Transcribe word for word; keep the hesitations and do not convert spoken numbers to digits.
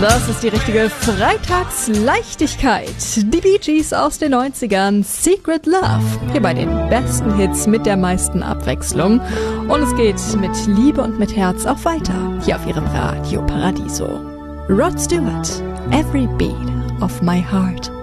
Das ist die richtige Freitagsleichtigkeit. Die Bee Gees aus den neunzigern, Secret Love. Hier bei den besten Hits mit der meisten Abwechslung. Und es geht mit Liebe und mit Herz auch weiter. Hier auf ihrem Radio Paradiso. Rod Stewart, Every Beat of My Heart.